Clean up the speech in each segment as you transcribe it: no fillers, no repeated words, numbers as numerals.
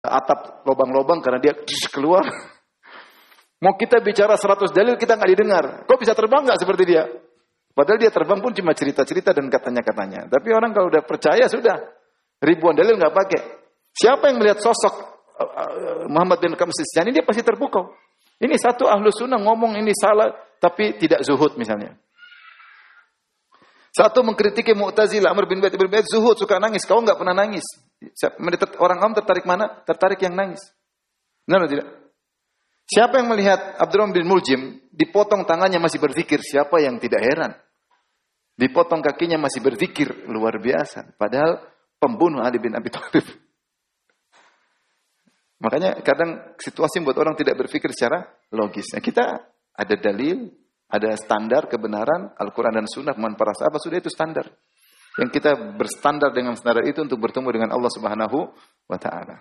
atap lobang-lobang karena dia keluar. Mau kita bicara 100 dalil kita nggak didengar. Kok bisa terbang nggak seperti dia? Padahal dia terbang pun cuma cerita-cerita dan katanya-katanya. Tapi orang kalau udah percaya sudah ribuan dalil nggak pakai. Siapa yang melihat sosok Muhammad bin Kamsisjani dia pasti terpukau. Ini satu ahlu sunnah ngomong ini salah tapi tidak zuhud misalnya. Satu mengkritiki Mu'tazilah, Amr bin Bait zuhud, suka nangis. Kau enggak pernah nangis. Orang awam tertarik mana? Tertarik yang nangis. Benar atau tidak? Siapa yang melihat Abdurrahman bin Muljim dipotong tangannya masih berzikir? Siapa yang tidak heran? Dipotong kakinya masih berzikir, luar biasa. Padahal pembunuh Ali bin Abi Thalib. Makanya kadang situasi membuat orang tidak berpikir secara logis. Nah, kita ada dalil, ada standar kebenaran Al-Quran dan Sunnah kemudian para sahabat, sudah itu standar. Yang kita berstandar dengan standar itu untuk bertemu dengan Allah Subhanahu wa Ta'ala.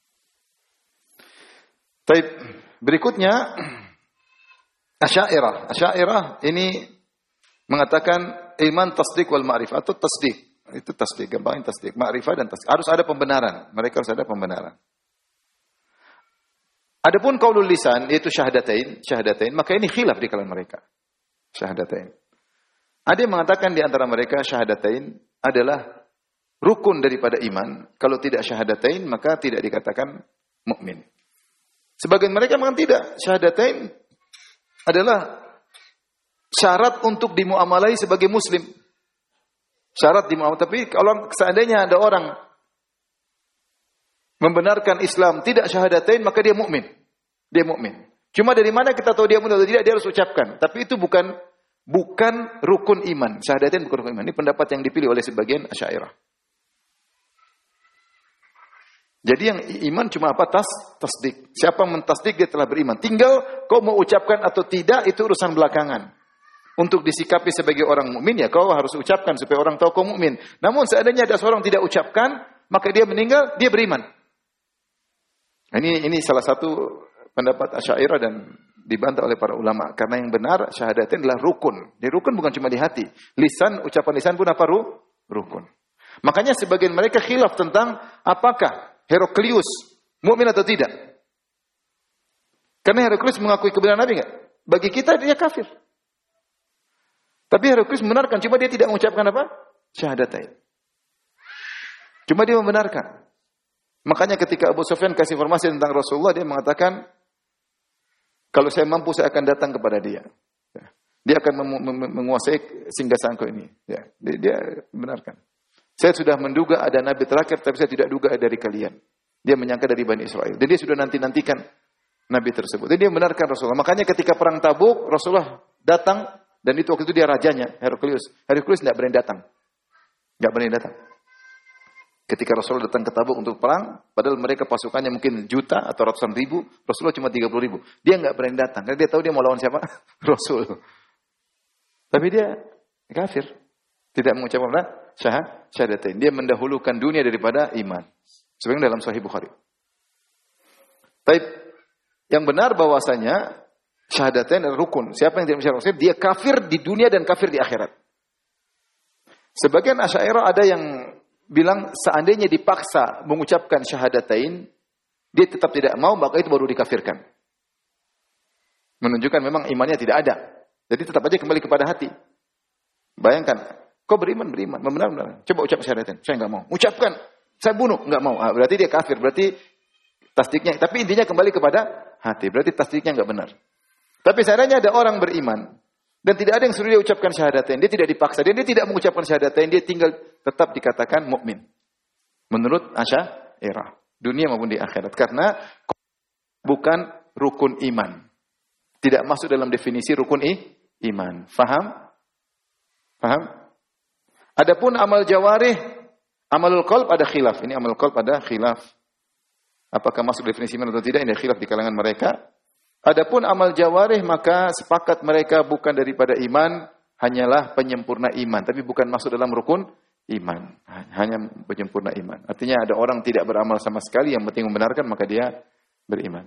Baik, berikutnya Asy'ariyah. Asy'ariyah ini mengatakan iman tasdik wal ma'rifah atau tasdik. Itu tasdik, gampangnya tasdik, ma'rifah dan tasdik. Harus ada pembenaran. Mereka harus ada pembenaran. Adapun qaulul lisan yaitu syahadatain, maka ini khilaf di kalangan mereka. Syahadatain. Ada yang mengatakan di antara mereka syahadatain adalah rukun daripada iman. Kalau tidak syahadatain maka tidak dikatakan mukmin. Sebagian mereka mengatakan tidak, syahadatain adalah syarat untuk dimuamalai sebagai muslim. Syarat dimuamalai, tapi kalau seandainya ada orang membenarkan Islam tidak syahadatain maka dia mukmin. Dia mukmin. Cuma dari mana kita tahu dia mukmin atau tidak? Dia harus ucapkan. Tapi itu bukan rukun iman. Syahadatain bukan rukun iman. Ini pendapat yang dipilih oleh sebagian Asy'ariyah. Jadi yang iman cuma apa? Tasdik. Siapa mentasdik dia telah beriman. Tinggal kau mau ucapkan atau tidak itu urusan belakangan. Untuk disikapi sebagai orang mukmin ya kau harus ucapkan supaya orang tahu kau mukmin. Namun seandainya ada seorang tidak ucapkan maka dia meninggal, dia beriman. Ini salah satu pendapat Asy'ariyah dan dibantah oleh para ulama. Karena yang benar syahadatain adalah rukun. Di rukun bukan cuma di hati. Lisan, ucapan lisan pun apa? Rukun. Makanya sebagian mereka khilaf tentang apakah Heraklius mukmin atau tidak. Karena Heraklius mengakui kebenaran Nabi enggak? Bagi kita dia kafir. Tapi Heraklius membenarkan, cuma dia tidak mengucapkan apa? Syahadatain. Cuma dia membenarkan. Makanya ketika Abu Sufyan kasih informasi tentang Rasulullah, dia mengatakan, kalau saya mampu, saya akan datang kepada dia. Dia akan menguasai singgasanaku ini. Dia benarkan. Saya sudah menduga ada Nabi terakhir, tapi saya tidak duga dari kalian. Dia menyangka dari Bani Israel. Dan dia sudah nantikan Nabi tersebut. Dan dia benarkan Rasulullah. Makanya ketika perang Tabuk, Rasulullah datang, dan itu waktu itu dia rajanya, Heraklius. Heraklius tidak berani datang. Tidak berani datang. Ketika Rasulullah datang ke Tabuk untuk perang, padahal mereka pasukannya mungkin juta atau ratusan ribu, Rasulullah cuma 30.000. Dia enggak berani datang, karena dia tahu dia mau lawan siapa? Rasul. Tapi dia kafir. Tidak mengucapkan syahadatain. Dia mendahulukan dunia daripada iman. Sebagaimana dalam Sahih Bukhari. Tapi yang benar bahwasanya syahadatain adalah rukun. Siapa yang tidak mensyahadatain, dia kafir di dunia dan kafir di akhirat. Sebagian Asy'ariyah ada yang bilang seandainya dipaksa mengucapkan syahadatain, dia tetap tidak mau, maka itu baru dikafirkan. Menunjukkan memang imannya tidak ada. Jadi tetap aja kembali kepada hati. Bayangkan, kau beriman, benar. Coba ucap syahadatain, saya enggak mau. Ucapkan, saya bunuh, enggak mau. Berarti dia kafir, berarti tasdiknya, tapi intinya kembali kepada hati. Berarti tasdiknya enggak benar. Tapi seandainya ada orang beriman dan tidak ada yang suruh dia ucapkan syahadatain, dia tidak dipaksa, dia tidak mengucapkan syahadatain, dia tinggal tetap dikatakan mukmin. Menurut Asy'ariyah, dunia maupun di akhirat, karena bukan rukun iman. Tidak masuk dalam definisi rukun iman. Faham? Adapun amal jawarih, amalul qalb ada khilaf. Ini amalul qalb ada khilaf. Apakah masuk definisi iman atau tidak? Ini khilaf di kalangan mereka. Adapun amal jawarih maka sepakat mereka bukan daripada iman, hanyalah penyempurna iman, tapi bukan masuk dalam rukun iman. Hanya penyempurna iman. Artinya ada orang tidak beramal sama sekali, yang penting membenarkan maka dia beriman.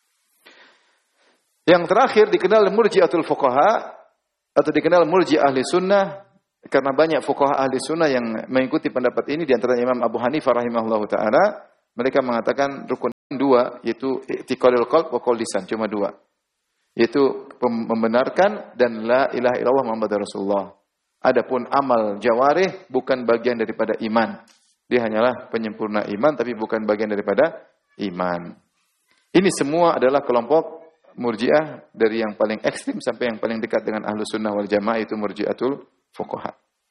Yang terakhir dikenal murji'atul fuqaha atau dikenal murji' ahli sunnah, karena banyak fuqaha ahli sunnah yang mengikuti pendapat ini, di antara Imam Abu Hanifah rahimahullahu taala, mereka mengatakan rukun dua, yaitu i'tiqadul qalb wa qaul lisan, cuma dua. Yaitu membenarkan dan la ilaha illallah Muhammadur Rasulullah. Adapun amal jawarih bukan bagian daripada iman. Dia hanyalah penyempurna iman tapi bukan bagian daripada iman. Ini semua adalah kelompok Murji'ah dari yang paling ekstrim sampai yang paling dekat dengan Ahlus Sunnah wal Jamaah, itu Murji'atul Fuqaha.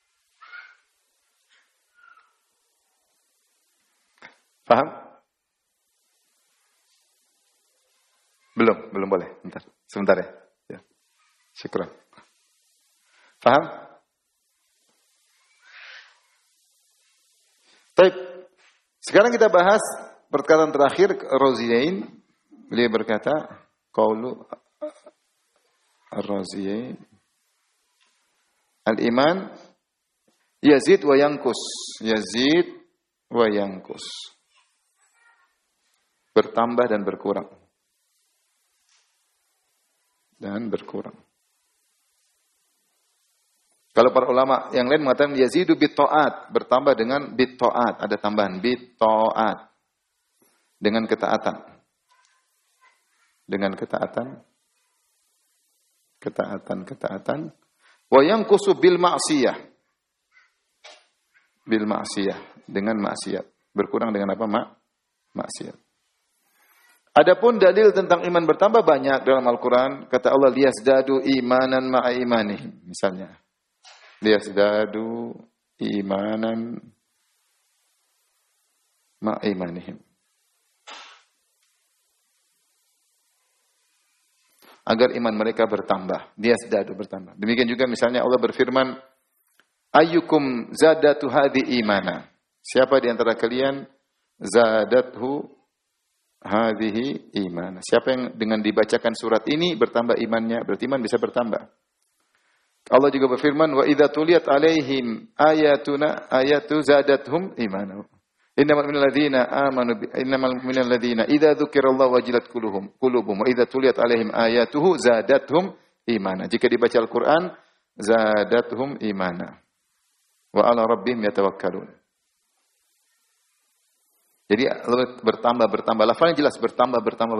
Paham? Belum boleh. Sebentar ya. Ya. Syukran. Paham? Baik. Sekarang kita bahas perkataan terakhir Raziyain. Beliau berkata, qaulu Ar-Raziyain, al-iman yazid wa yanqus. Yazid wa yanqus. Bertambah dan berkurang. Kalau para ulama yang lain mengatakan yazidu bit ta'at, bertambah dengan bit ta'at, ada tambahan bit ta'at, dengan ketaatan. Wa yanqusu bil ma'siyah. Bil ma'siyah, dengan maksiat. Berkurang dengan apa? Maksiat. Adapun dalil tentang iman bertambah banyak dalam Al-Quran. Kata Allah, liyazdadu imanan ma'a imanihim. Misalnya, liyazdadu imanan ma'a imanihim. Agar iman mereka bertambah. Liyazdadu bertambah. Demikian juga misalnya Allah berfirman, ayyukum zadatu hadhi imana. Siapa di antara kalian zadathu hadhihi iman. Siapa yang dengan dibacakan surat ini bertambah imannya, berarti iman bisa bertambah. Allah juga berfirman, wa idza tuliyat alaihim ayatu zadathum imana. Innamal minal ladzina idza dzukirallahu wajilat qulubuhum wa idza tuliyat alaihim ayatuhu zadathum imana. Jika dibaca Al-Qur'an zadathum imana. Wa ala rabbihim yatawakkalun. Jadi bertambah. Lafalnya jelas bertambah.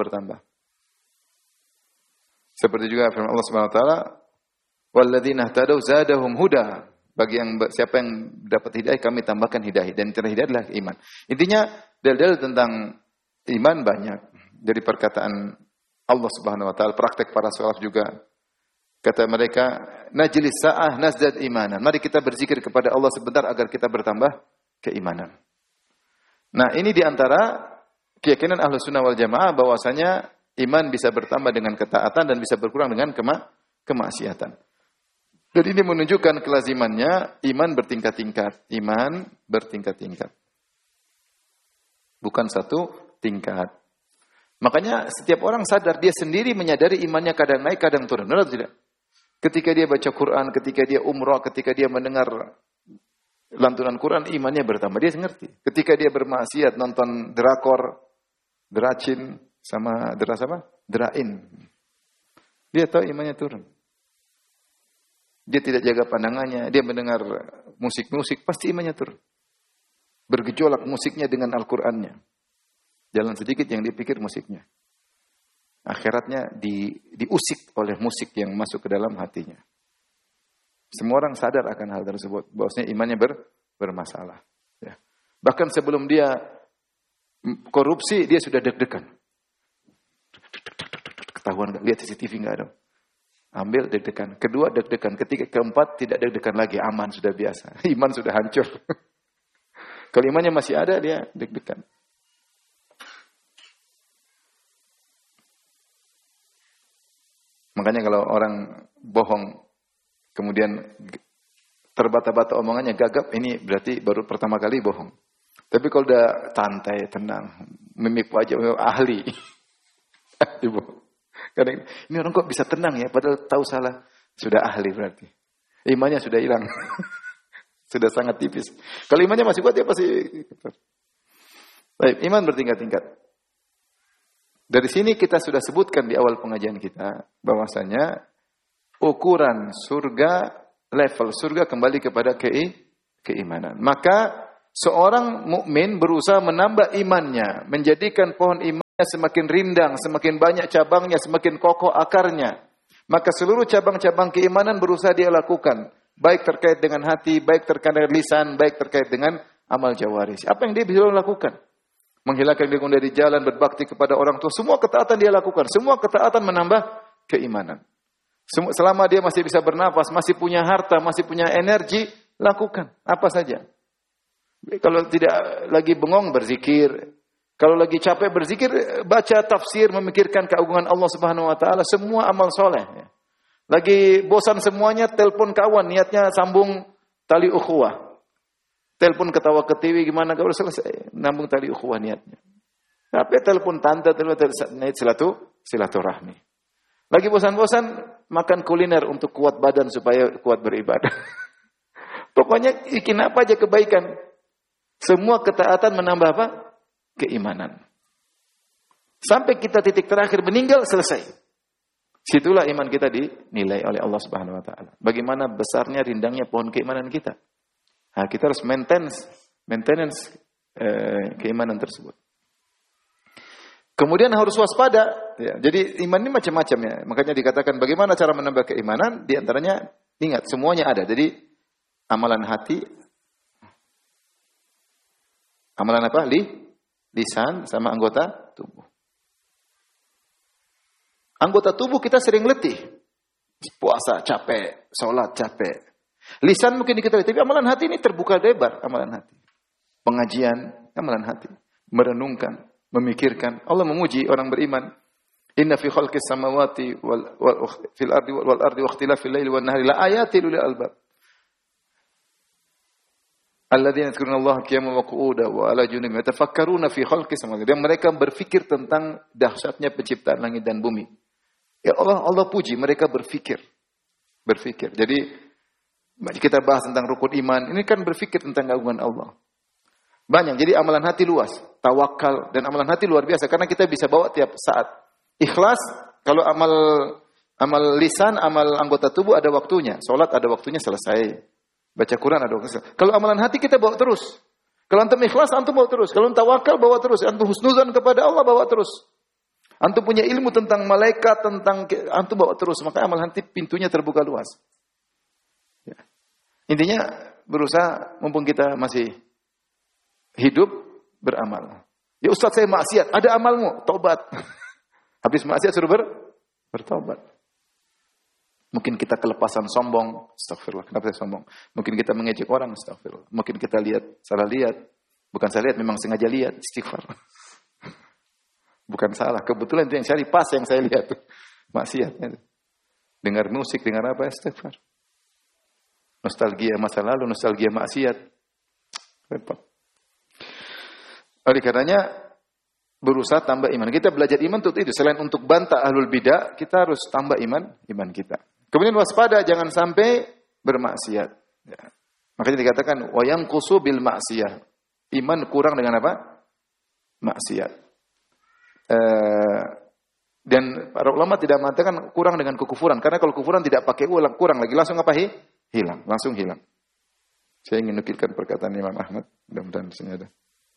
Seperti juga firman Allah Subhanahu wa taala, walladzina ihtadaw zadahum huda. Bagi siapa yang dapat hidayah kami tambahkan hidayah, dan hidayah adalah iman. Intinya dalil tentang iman banyak dari perkataan Allah Subhanahu wa taala, praktek para salaf juga. Kata mereka, najlis sa'ah nazdad imanan. Mari kita berzikir kepada Allah sebentar agar kita bertambah keimanan. Nah, ini diantara keyakinan Ahlus Sunnah wal Jamaah bahwasanya iman bisa bertambah dengan ketaatan dan bisa berkurang dengan kemaksiatan. Dan ini menunjukkan kelazimannya iman bertingkat-tingkat. Iman bertingkat-tingkat. Bukan satu tingkat. Makanya setiap orang sadar, dia sendiri menyadari imannya kadang naik, kadang turun. Benar atau tidak? Ketika dia baca Quran, ketika dia umrah, ketika dia mendengar lantunan Quran, imannya bertambah. Dia ngerti. Ketika dia bermaksiat, nonton drakor, deracin, sama derain. Dia tahu imannya turun. Dia tidak jaga pandangannya. Dia mendengar musik-musik, pasti imannya turun. Bergejolak musiknya dengan Al-Qurannya. Jalan sedikit yang dipikir musiknya. Akhiratnya diusik oleh musik yang masuk ke dalam hatinya. Semua orang sadar akan hal tersebut. Bahwasanya imannya bermasalah. Ya. Bahkan sebelum dia korupsi, dia sudah deg-degan. Ketahuan gak? Lihat CCTV gak ada. Ambil deg-degan. Kedua deg-degan. Ketiga, keempat tidak deg-degan lagi. Aman, sudah biasa. Iman sudah hancur. Kalau imannya masih ada, dia deg-degan. Makanya kalau orang bohong, kemudian terbata-bata omongannya, gagap, ini berarti baru pertama kali bohong. Tapi kalau udah santai, tenang, mimik wajah, ahli. Kadang, ini orang kok bisa tenang ya, padahal tahu salah. Sudah ahli berarti. Imannya sudah hilang. Sudah sangat tipis. Kalau imannya masih kuat, ya pasti. Baik, iman bertingkat-tingkat. Dari sini kita sudah sebutkan di awal pengajian kita, bahwasanya ukuran surga, level surga kembali kepada keimanan. Maka seorang mukmin berusaha menambah imannya, menjadikan pohon iman semakin rindang, semakin banyak cabangnya, semakin kokoh akarnya. Maka seluruh cabang-cabang keimanan berusaha dia lakukan. Baik terkait dengan hati, baik terkait dengan lisan, baik terkait dengan amal jawarih. Apa yang dia bisa lakukan? Menghilangkan diri dari jalan, berbakti kepada orang tua. Semua ketaatan dia lakukan. Semua ketaatan menambah keimanan. Selama dia masih bisa bernapas, masih punya harta, masih punya energi, lakukan. Apa saja. Kalau tidak lagi bengong, berzikir. Kalau lagi capek berzikir, baca tafsir, memikirkan keagungan Allah Subhanahu wa taala, semua amal soleh. Lagi bosan semuanya, telepon kawan, niatnya sambung tali ukhuwah. Telepon ketawa ketiwi gimana kalau selesai, nambung tali ukhuwah niatnya. Tapi telepon tante, telepon silaturahmi. Lagi bosan-bosan, makan kuliner untuk kuat badan supaya kuat beribadah. Pokoknya bikin apa aja kebaikan. Semua ketaatan menambah apa? Keimanan. Sampai kita titik terakhir meninggal, selesai. Situlah iman kita dinilai oleh Allah Subhanahu wa taala. Bagaimana besarnya rindangnya pohon keimanan kita. Nah, kita harus maintenance keimanan tersebut. Kemudian harus waspada. Ya, jadi iman ini macam-macam ya. Makanya dikatakan bagaimana cara menambah keimanan. Di antaranya ingat semuanya ada. Jadi amalan hati, amalan apa? Lisan sama anggota tubuh. Anggota tubuh kita sering letih. Puasa capek, sholat capek. Lisan mungkin kita letih, tapi amalan hati ini terbuka lebar. Amalan hati. Pengajian, amalan hati. Merenungkan, memikirkan. Allah memuji orang beriman. Inna fi khalqis samawati fil ardi wa ikhtilafil laili wan nahari la ayatin lil albab. Alladzina yadhkuruna Allah qiyaman wa qu'udan wa 'ala junubihim yatafakkaruna fi khalqis samawati. Dan mereka berfikir tentang dahsyatnya penciptaan langit dan bumi. Ya Allah puji mereka berfikir. Jadi kita bahas tentang rukun iman, ini kan berfikir tentang keagungan Allah. Banyak. Jadi amalan hati luas, tawakal dan amalan hati luar biasa karena kita bisa bawa tiap saat. Ikhlas kalau amal lisan, amal anggota tubuh ada waktunya. Salat ada waktunya selesai. Baca Quran ada waktunya. Kalau amalan hati kita bawa terus. Kalau antum ikhlas antum bawa terus. Kalau tawakal bawa terus. Antum husnuzan kepada Allah bawa terus. Antum punya ilmu tentang malaikat, tentang antum bawa terus. Maka amal hati pintunya terbuka luas. Ya. Intinya berusaha mumpung kita masih hidup beramal. Ya Ustaz saya maksiat, ada amalmu, taubat. Habis maksiat suruh bertaubat. Mungkin kita kelepasan sombong, astagfirullah, kenapa saya sombong? Mungkin kita mengejek orang, astagfirullah. Mungkin kita salah lihat. Bukan salah lihat, memang sengaja lihat, istighfar. Bukan salah, kebetulan itu yang saya pas yang saya lihat. Maksiat. Dengar musik, dengar apa, istighfar. Nostalgia masa lalu, nostalgia maksiat. Repot. Oleh karenanya berusaha tambah iman. Kita belajar iman untuk itu. Selain untuk bantah ahlul bidah, kita harus tambah iman kita. Kemudian waspada jangan sampai bermaksiat. Ya. Makanya dikatakan wa yanqusu bil maksiyah. Iman kurang dengan apa? Maksiat. Dan para ulama tidak mengatakan kurang dengan kekufuran karena kalau kekufuran tidak pakai ulang kurang lagi langsung apa? Hilang, langsung hilang. Saya ingin nukilkan perkataan Imam Ahmad, mudah-mudahan di sini ada.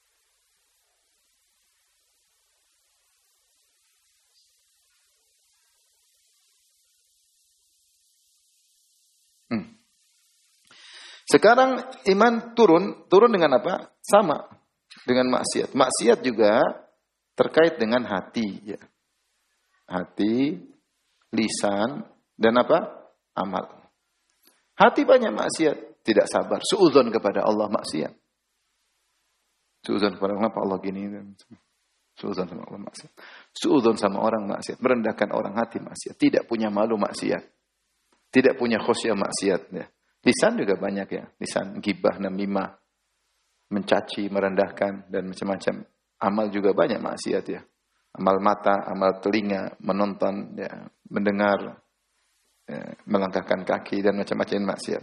Sekarang iman turun dengan apa? Sama dengan maksiat. Maksiat juga terkait dengan hati, ya. Hati, lisan, dan apa? Amal. Hati banyak maksiat, tidak sabar, suudzon kepada Allah maksiat. Suudzon kepada Allah gini, suudzon sama Allah maksiat. Suudzon sama orang maksiat, merendahkan orang hati maksiat, tidak punya malu maksiat, tidak punya khosyah maksiat, ya. Lisan juga banyak ya, lisan gibah, namimah, mencaci, merendahkan dan macam-macam. Amal juga banyak maksiat ya. Amal mata, amal telinga, menonton, ya, mendengar, ya, melangkahkan kaki dan macam-macam maksiat.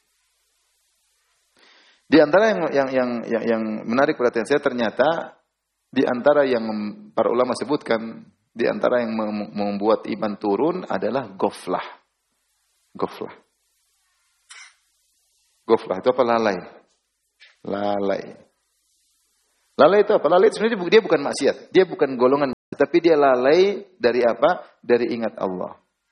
Di antara yang menarik perhatian saya ternyata di antara yang para ulama sebutkan, di antara yang membuat iman turun adalah ghaflah. Ghaflah. Ghaflah itu apa? Lalai. Lalai itu apa? Lalai itu sebenarnya dia bukan maksiat. Dia bukan golongan tetapi dia lalai dari apa? Dari ingat Allah.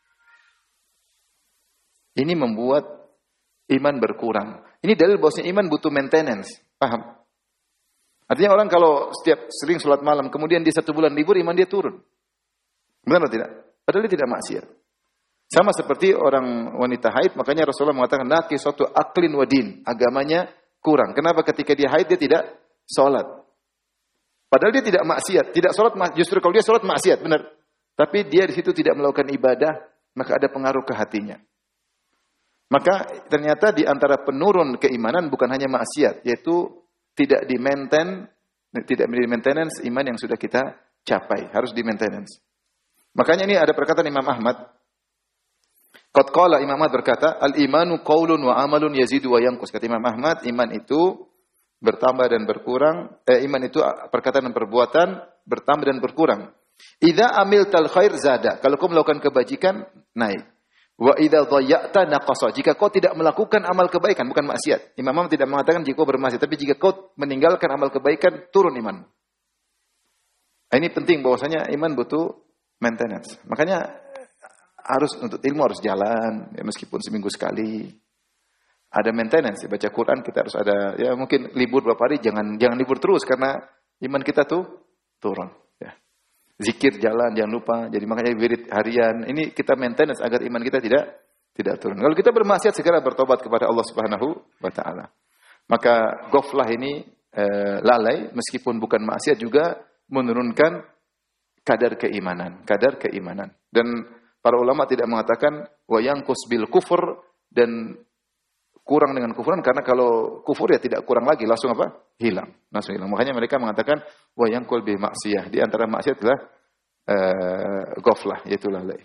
Ini membuat iman berkurang. Ini dalil bahwasanya iman butuh maintenance. Paham? Artinya orang kalau setiap sering sholat malam, kemudian dia 1 bulan libur, iman dia turun. Benar atau tidak? Padahal dia tidak maksiat. Sama seperti orang wanita haid, makanya Rasulullah mengatakan, naki suatu aklin wadin, agamanya kurang. Kenapa ketika dia haid dia tidak sholat? Padahal dia tidak maksiat, tidak sholat, justru kalau dia sholat maksiat, benar. Tapi dia di situ tidak melakukan ibadah, maka ada pengaruh ke hatinya. Maka ternyata di antara penurun keimanan bukan hanya maksiat, yaitu tidak di-maintenance iman yang sudah kita capai, harus di-maintenance. Makanya ini ada perkataan Imam Ahmad. Qad qala Imam Ahmad berkata, al-imanu qaulun wa amalun yazidu wa yanqus. Kata Imam Ahmad, iman itu bertambah dan berkurang, iman itu perkataan dan perbuatan bertambah dan berkurang. Idza amiltal khair zada. Kalau kau melakukan kebajikan, naik. Wa idza dhayya'ta naqasa. Jika kau tidak melakukan amal kebaikan, bukan maksiat. Imam Ahmad tidak mengatakan jika kau bermaksiat, tapi jika kau meninggalkan amal kebaikan, turun iman. Ini penting bahwasanya iman butuh maintenance. Makanya harus untuk ilmu harus jalan, ya, meskipun seminggu sekali. Ada maintenance, baca Quran kita harus ada, ya mungkin libur beberapa hari, jangan libur terus karena iman kita tuh turun. Ya. Zikir jalan, jangan lupa. Jadi makanya wirid harian, ini kita maintenance agar iman kita tidak turun. Kalau kita bermaksiat segera bertobat kepada Allah Subhanahu wa taala. Maka ghaflah ini lalai meskipun bukan maksiat juga menurunkan kadar keimanan. Dan para ulama tidak mengatakan wa yanqus bil kufur dan kurang dengan kufuran, karena kalau kufur ya tidak kurang lagi, langsung apa? Hilang. Makanya mereka mengatakan wa yanqul bi maksiyah. Di antara maksiat adalah ghaflah, yaitu lalai.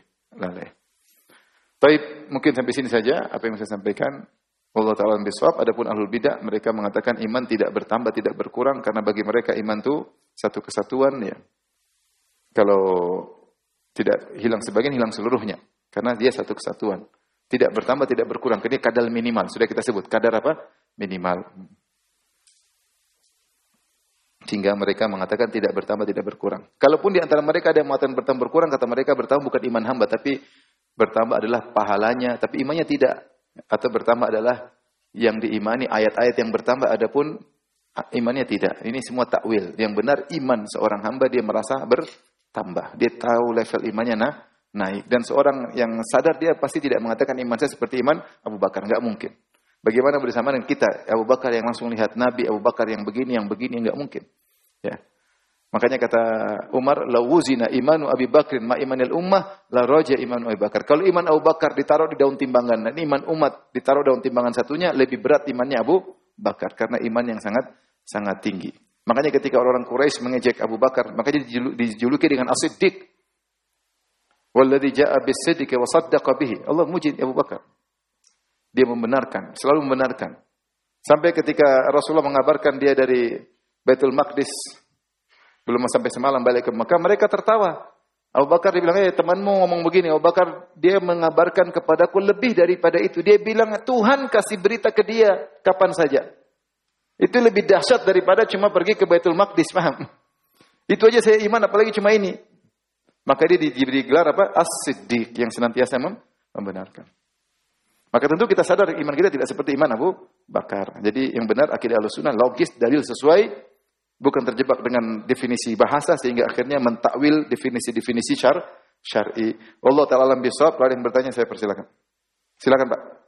Baik, mungkin sampai sini saja apa yang saya sampaikan. Allah taala bisawab. Adapun ahlul bidah, mereka mengatakan iman tidak bertambah, tidak berkurang, karena bagi mereka iman itu satu kesatuan ya. Kalau tidak hilang sebagian, hilang seluruhnya. Karena dia satu kesatuan. Tidak bertambah, tidak berkurang. Ini kadar minimal. Sudah kita sebut. Kadar apa? Minimal. Sehingga mereka mengatakan tidak bertambah, tidak berkurang. Kalaupun di antara mereka ada yang mengatakan bertambah, berkurang, kata mereka bertambah bukan iman hamba, tapi bertambah adalah pahalanya, tapi imannya tidak. Atau bertambah adalah yang diimani, ayat-ayat yang bertambah, adapun imannya tidak. Ini semua takwil. Yang benar iman seorang hamba, dia merasa bertambah. Dia tahu level imannya naik. Dan seorang yang sadar, dia pasti tidak mengatakan iman saya seperti iman Abu Bakar. Enggak mungkin. Bagaimana bersama dengan kita? Abu Bakar yang langsung lihat Nabi, Abu Bakar yang begini, enggak mungkin. Ya. Makanya kata Umar, la wuzina imanu Abi Bakrin ma imanil ummah la raja imanu Abi Bakar. Kalau iman Abu Bakar ditaruh di daun timbangan, dan iman umat ditaruh daun timbangan satunya, lebih berat imannya Abu Bakar karena iman yang sangat tinggi. Makanya ketika orang Quraisy mengejek Abu Bakar, makanya dijuluki dengan As-Siddiq. Walladzi jaa'a bis-sidqi wa saddaqa bihi. Allah muji Abu Bakar. Dia membenarkan, selalu membenarkan. Sampai ketika Rasulullah mengabarkan dia dari Baitul Maqdis, belum sampai semalam balik ke Mekah, mereka tertawa. Abu Bakar dia bilang, temanmu ngomong begini. Abu Bakar dia mengabarkan kepadaku lebih daripada itu. Dia bilang, Tuhan kasih berita ke dia kapan saja. Itu lebih dahsyat daripada cuma pergi ke Baitul Maqdis, paham? Itu aja saya iman, apalagi cuma ini. Maka dia diberi gelar apa? As-Siddiq, yang senantiasa membenarkan. Maka tentu kita sadar iman kita tidak seperti iman Abu Bakar. Jadi yang benar akidah Ahlussunnah logis, dalil sesuai, bukan terjebak dengan definisi bahasa sehingga akhirnya mentakwil definisi-definisi syar'i. Allah taala alam bisawab. Kalau ada yang bertanya saya persilakan. Silakan Pak.